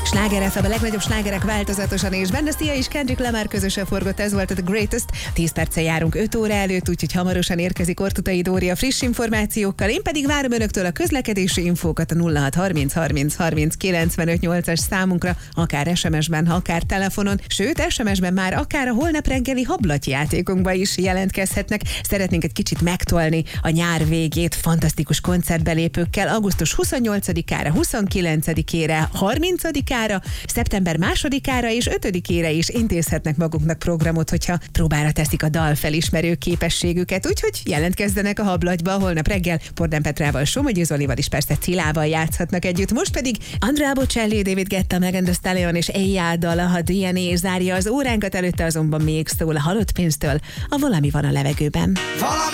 Sláger FM, a legnagyobb slágerek változatosan, és benne Sia és Kendrick Lamar közösen forgott, ez volt a The Greatest. 10 perccel járunk 5 óra előtt, úgyhogy hamarosan érkezik Ortutai Dóri a friss információkkal. Én pedig várom önöktől a közlekedési infókat a 0630 30 30 95 8-as számunkra, akár SMS-ben, akár telefonon, sőt SMS-ben már akár a holnap reggeli hablatjátékunkba is jelentkezhetnek. Szeretnénk egy kicsit megtolni a nyár végét fantasztikus koncertbelépőkkel augusztus 28-ára, 29-ére, 30-ára, szeptember 2-ára és 5-ére is intézhetnek maguknak programot, hogyha próbára teszik a dalfelismerő képességüket, úgyhogy jelentkezzenek a hablatyba holnap reggel. Pordán Petrával, Somogyi Zolival és persze Cilával játszhatnak együtt. Most pedig Andrea Bocelli, David Guetta, Megan Thee Stallion és Eya dala, a DNA zárja az óránkat, előtte azonban még szól a halott pénztől, a Valami van a levegőben.